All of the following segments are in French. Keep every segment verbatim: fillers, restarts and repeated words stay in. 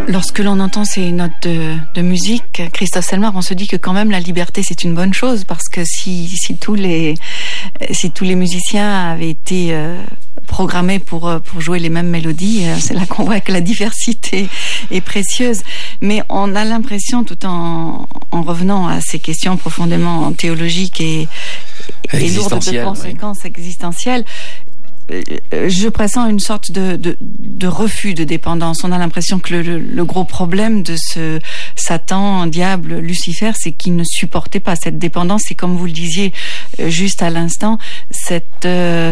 Lorsque l'on entend ces notes de, de musique, Christophe Selmar, on se dit que quand même la liberté c'est une bonne chose, parce que si, si tous les si tous les musiciens avaient été euh, programmés pour pour jouer les mêmes mélodies, euh, c'est là qu'on voit que la diversité est précieuse. Mais on a l'impression, tout en en revenant à ces questions profondément théologiques et, et lourdes de conséquences oui. existentielles, je pressens une sorte de, de, de refus de dépendance. On a l'impression que le, le, le gros problème de ce Satan, diable, Lucifer, c'est qu'il ne supportait pas cette dépendance. Et comme vous le disiez juste à l'instant, cette, euh,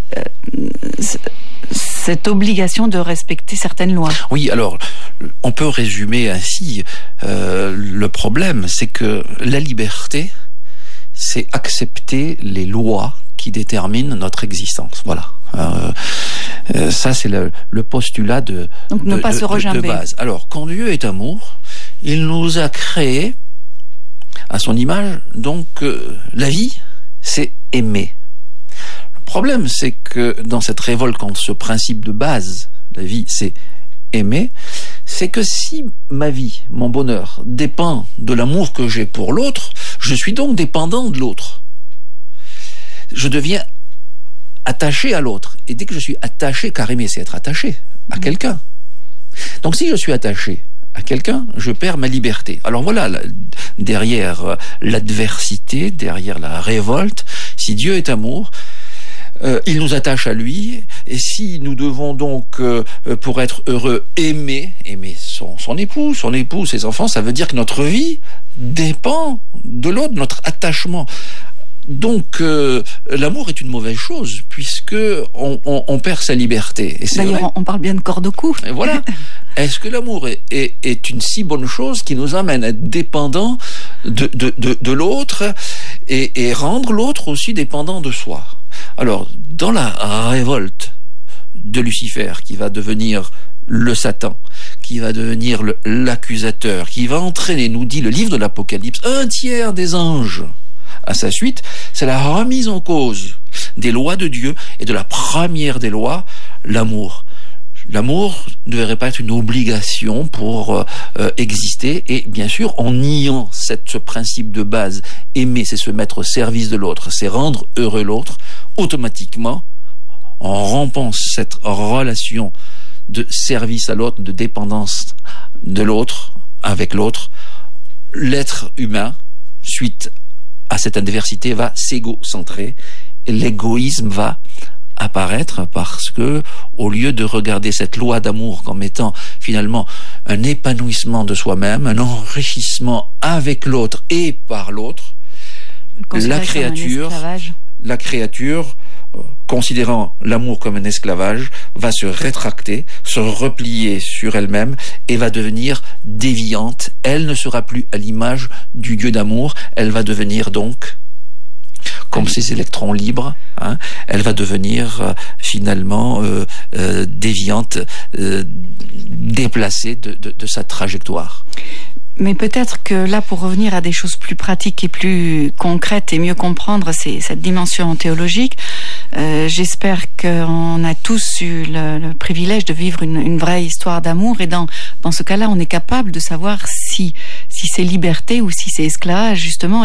cette obligation de respecter certaines lois. Oui, alors, on peut résumer ainsi. Euh, le problème, c'est que la liberté, c'est accepter les lois qui déterminent notre existence. Voilà. Euh, euh, ça, c'est le, le postulat de, Donc, ne de, pas de, se de, de base. Alors, quand Dieu est amour, il nous a créés à son image. Donc, euh, la vie, c'est aimer. Le problème, c'est que dans cette révolte contre ce principe de base, la vie, c'est aimer, c'est que si ma vie, mon bonheur, dépend de l'amour que j'ai pour l'autre, je suis donc dépendant de l'autre. Je deviens attaché à l'autre. Et dès que je suis attaché, car aimer, c'est être attaché à quelqu'un. Donc si je suis attaché à quelqu'un, je perds ma liberté. Alors voilà, là, derrière l'adversité, derrière la révolte, si Dieu est amour, euh, il nous attache à lui. Et si nous devons donc, euh, pour être heureux, aimer, aimer son, son époux, son époux, ses enfants, ça veut dire que notre vie dépend de l'autre, notre attachement. Donc, euh, l'amour est une mauvaise chose, puisque on, on, on perd sa liberté. Et c'est D'ailleurs, vrai. on parle bien de corde au cou. Et voilà. Est-ce que l'amour est, est, est une si bonne chose qui nous amène à être dépendants de, de, de, de l'autre et, et rendre l'autre aussi dépendant de soi? Alors, dans la révolte de Lucifer, qui va devenir le Satan, qui va devenir le, l'accusateur, qui va entraîner, nous dit le livre de l'Apocalypse, un tiers des anges à sa suite, c'est la remise en cause des lois de Dieu et de la première des lois, l'amour. L'amour ne devrait pas être une obligation pour euh, exister, et bien sûr, en niant cette, ce principe de base, aimer, c'est se mettre au service de l'autre, c'est rendre heureux l'autre, automatiquement, en rompant cette relation de service à l'autre, de dépendance de l'autre, avec l'autre, l'être humain, suite à cette adversité, va s'égocentrer, et l'égoïsme va apparaître, parce que au lieu de regarder cette loi d'amour comme étant finalement un épanouissement de soi-même, un enrichissement avec l'autre et par l'autre, la créature, la créature, euh, considérant l'amour comme un esclavage, va se rétracter, se replier sur elle-même et va devenir déviante. Elle ne sera plus à l'image du Dieu d'amour, elle va devenir donc comme ces électrons libres, hein, elle va devenir euh, finalement euh, euh, déviante, euh, déplacée de, de, de sa trajectoire. Mais peut-être que là, pour revenir à des choses plus pratiques et plus concrètes et mieux comprendre ces, cette dimension théologique, euh, j'espère qu'on a tous eu le, le privilège de vivre une, une vraie histoire d'amour, et dans, dans ce cas-là, on est capable de savoir si, si c'est liberté ou si c'est esclavage, justement.